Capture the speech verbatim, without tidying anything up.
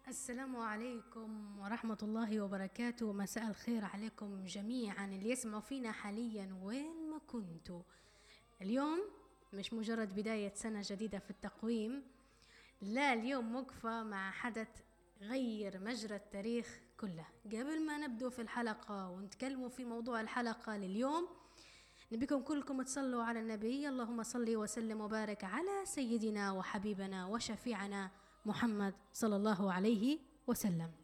السلام عليكم ورحمة الله وبركاته. مساء الخير عليكم جميعا اللي يسمعوا فينا حاليا وين ما كنتوا. اليوم مش مجرد بداية سنة جديدة في التقويم، لا، اليوم وقفة مع حدث غير مجرى التاريخ كله. قبل ما نبدو في الحلقة ونتكلموا في موضوع الحلقة لليوم، نبيكم كلكم تصلوا على النبي. اللهم صل وسلم وبارك على سيدنا وحبيبنا وشفيعنا محمد صلى الله عليه وسلم.